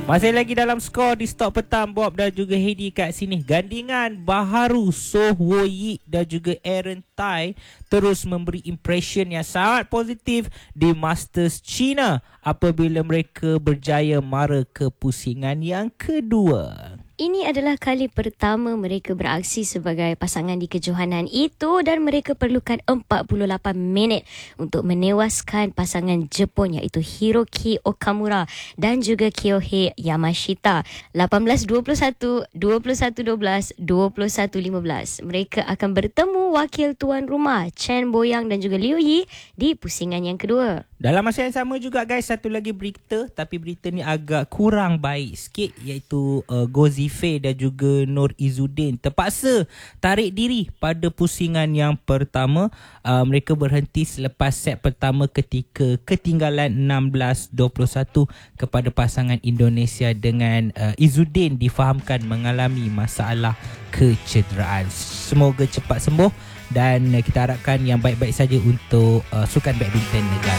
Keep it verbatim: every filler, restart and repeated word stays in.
Masih lagi dalam skor di Stok Petang, Bob dan juga Heidi kat sini. Gandingan baharu Soh Wo Yik dan juga Aaron Tai terus memberi impression yang sangat positif di Masters China apabila mereka berjaya mara ke pusingan yang kedua. Ini adalah kali pertama mereka beraksi sebagai pasangan di kejohanan itu dan mereka perlukan empat puluh lapan minit untuk menewaskan pasangan Jepun iaitu Hiroki Okamura dan juga Kyohei Yamashita. lapan belas dua puluh satu, dua puluh satu dua belas, dua puluh satu lima belas. Mereka akan bertemu wakil tuan rumah Chen Boyang dan juga Liu Yi di pusingan yang kedua. Dalam masa yang sama juga guys, satu lagi berita, tapi berita ni agak kurang baik sikit, iaitu uh, Go Zifei dan juga Nur Izzuddin terpaksa tarik diri pada pusingan yang pertama. Uh, mereka berhenti selepas set pertama ketika ketinggalan enam belas dua puluh satu kepada pasangan Indonesia dengan uh, Izzuddin difahamkan mengalami masalah kecederaan. Semoga cepat sembuh dan uh, kita harapkan yang baik-baik saja untuk uh, sukan badminton negara.